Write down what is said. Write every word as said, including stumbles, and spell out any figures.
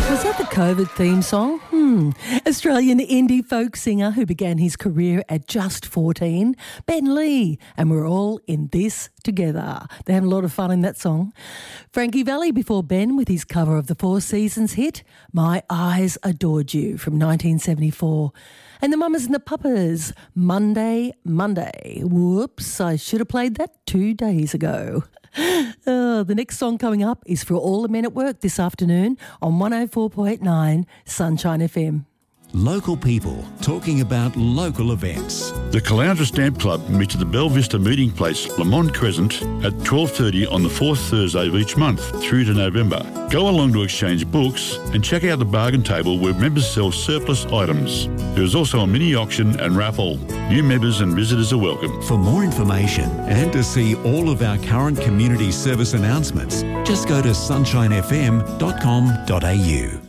Was that the COVID theme song? Hmm. Australian indie folk singer who began his career at just fourteen, Ben Lee, and we're all in this together. They're having a lot of fun in that song. Frankie Valli before Ben with his cover of the Four Seasons hit, My Eyes Adored You from nineteen seventy-four. And the Mamas and the Papas, Monday, Monday. Whoops, I should have played that two days ago. Oh, the next song coming up is for all the men at work this afternoon on one oh four point nine Sunshine F M. Local people talking about local events. The Caloundra Stamp Club meets at the Belle Vista Meeting Place, Lamont Crescent, at twelve thirty on the fourth Thursday of each month through to November. Go along to exchange books and check out the bargain table where members sell surplus items. There is also a mini auction and raffle. New members and visitors are welcome. For more information and to see all of our current community service announcements, just go to sunshine f m dot com dot a u.